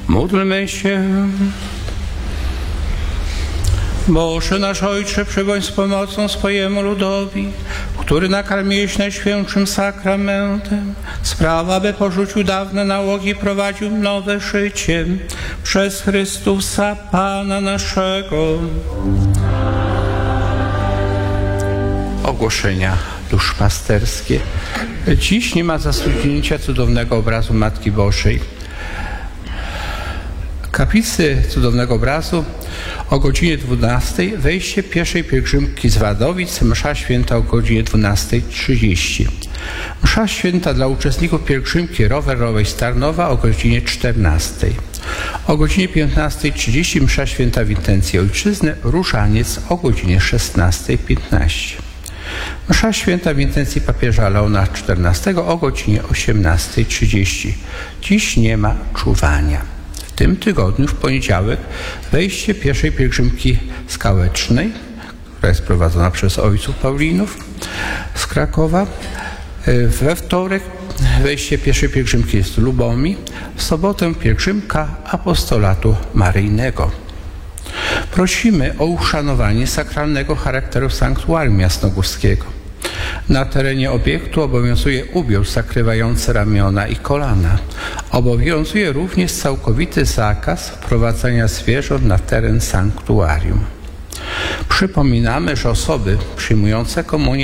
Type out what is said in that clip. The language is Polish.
Módlmy się. Boże nasz Ojcze, przybądź z pomocą swojemu ludowi, który nakarmiłeś Najświętszym Sakramentem. Sprawa, by porzucił dawne nałogi i prowadził nowe życie przez Chrystusa Pana naszego. Ogłoszenia duszpasterskie. Dziś nie ma zasługnięcia cudownego obrazu Matki Bożej. Kaplicy cudownego obrazu o godzinie 12 wejście pierwszej pielgrzymki z Wadowic, msza święta o godzinie 12:30. Msza święta dla uczestników pielgrzymki rowerowej z Tarnowa o godzinie 14. O godzinie 15:30 msza święta w intencji ojczyzny, różaniec o godzinie 16:15. Msza święta w intencji papieża Leona XIV o godzinie 18:30. Dziś nie ma czuwania. W tym tygodniu, w poniedziałek, wejście pierwszej pielgrzymki skałecznej, która jest prowadzona przez ojców Paulinów z Krakowa. We wtorek wejście pierwszej pielgrzymki z Lubomi. W sobotę pielgrzymka apostolatu maryjnego. Prosimy o uszanowanie sakralnego charakteru sanktuarium jasnogórskiego. Na terenie obiektu obowiązuje ubiór zakrywający ramiona i kolana. Obowiązuje również całkowity zakaz wprowadzania zwierząt na teren sanktuarium. Przypominamy, że osoby przyjmujące komunię